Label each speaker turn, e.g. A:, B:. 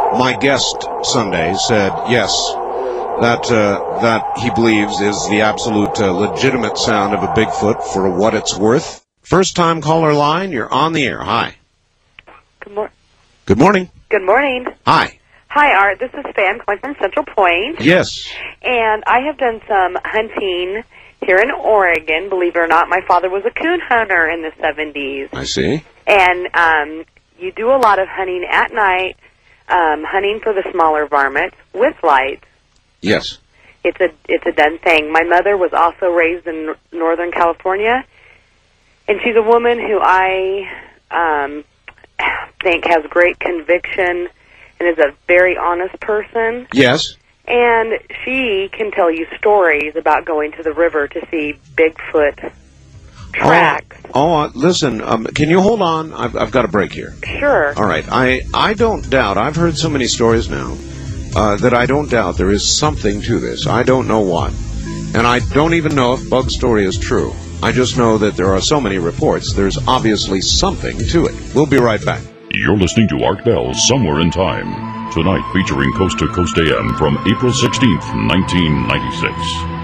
A: my guest Sunday said yes, that he believes is the absolute legitimate sound of a Bigfoot for what it's worth. First time caller line, you're on the air. Hi.
B: Good morning.
A: Good morning.
B: Good morning.
A: Hi.
B: Hi, Art. This is Fan calling from Central Point.
A: Yes.
B: And I have done some hunting here in Oregon. Believe it or not, my father was a coon hunter in the 70s.
A: I see.
B: And you do a lot of hunting at night, hunting for the smaller varmints with lights.
A: Yes.
B: It's a done thing. My mother was also raised in Northern California, and she's a woman who I think has great conviction and is a very honest person.
A: Yes.
B: And she can tell you stories about going to the river to see Bigfoot tracks.
A: Listen, can you hold on? I've got a break here.
B: Sure.
A: All right. I don't doubt, I've heard so many stories now, that I don't doubt there is something to this. I don't know what. And I don't even know if Bug's story is true. I just know that there are so many reports, there's obviously something to it. We'll be right back.
C: You're listening to Art Bell's Somewhere in Time. Tonight featuring Coast to Coast AM from April 16th, 1996.